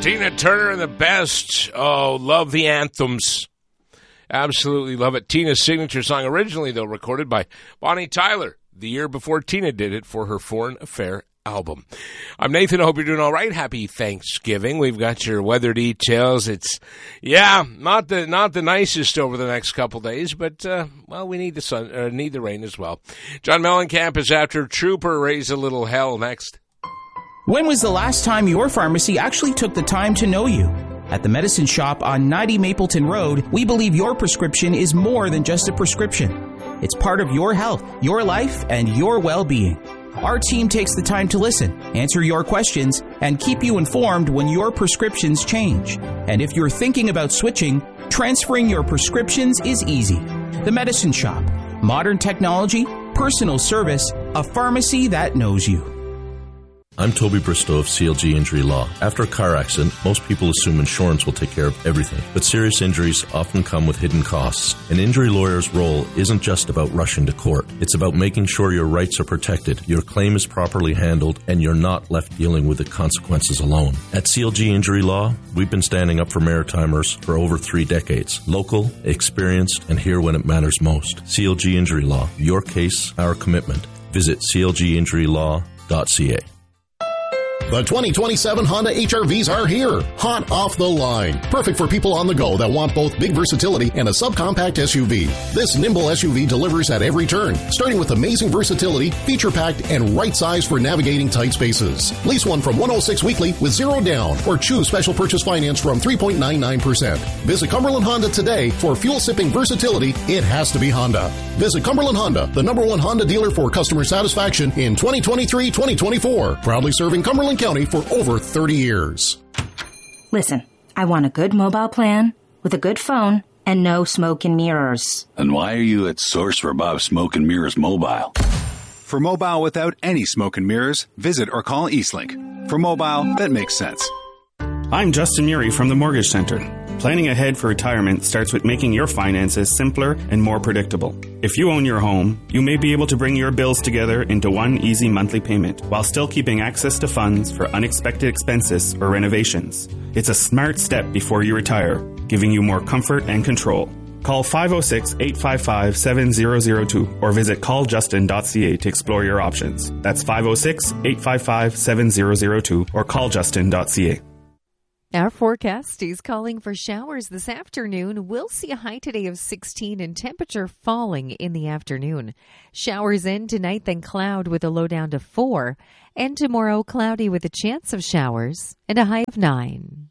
Tina Turner and the Best. Oh, love the anthems. Absolutely love it. Tina's signature song, originally, though, recorded by Bonnie Tyler the year before Tina did it for her Foreign Affair album. I'm Nathan. I hope you're doing all right. Happy Thanksgiving. We've got your weather details. It's, not the nicest over the next couple days, but, we need the sun, need the rain as well. John Mellencamp is after Trooper Raise a Little Hell next. When was the last time your pharmacy actually took the time to know you? At the Medicine Shop on 90 Mapleton Road, we believe your prescription is more than just a prescription. It's part of your health, your life, and your well-being. Our team takes the time to listen, answer your questions, and keep you informed when your prescriptions change. And if you're thinking about switching, transferring your prescriptions is easy. The Medicine Shop. Modern technology, personal service, a pharmacy that knows you. I'm Toby Bristow of CLG Injury Law. After a car accident, most people assume insurance will take care of everything. But serious injuries often come with hidden costs. An injury lawyer's role isn't just about rushing to court. It's about making sure your rights are protected, your claim is properly handled, and you're not left dealing with the consequences alone. At CLG Injury Law, we've been standing up for Maritimers for over 3 decades. Local, experienced, and here when it matters most. CLG Injury Law. Your case, our commitment. Visit clginjurylaw.ca. The 2027 Honda HR-Vs are here. Hot off the line. Perfect for people on the go that want both big versatility and a subcompact SUV. This nimble SUV delivers at every turn, starting with amazing versatility, feature-packed, and right size for navigating tight spaces. Lease one from $106 weekly with 0 down, or choose special purchase finance from 3.99%. Visit Cumberland Honda today for fuel-sipping versatility. It has to be Honda. Visit Cumberland Honda, the #1 Honda dealer for customer satisfaction in 2023-2024. Proudly serving Cumberland County for over 30 years. Listen, I want a good mobile plan with a good phone and no smoke and mirrors. And why are you at Source for Bob Smoke and Mirrors Mobile? For mobile without any smoke and mirrors, visit or call Eastlink. For mobile that makes sense. I'm Justin Murray from the Mortgage Center. Planning ahead for retirement starts with making your finances simpler and more predictable. If you own your home, you may be able to bring your bills together into one easy monthly payment while still keeping access to funds for unexpected expenses or renovations. It's a smart step before you retire, giving you more comfort and control. Call 506-855-7002 or visit calljustin.ca to explore your options. That's 506-855-7002 or calljustin.ca. Our forecast is calling for showers this afternoon. We'll see a high today of 16 and temperature falling in the afternoon. Showers in tonight, then cloud with a low down to 4. And tomorrow, cloudy with a chance of showers and a high of 9.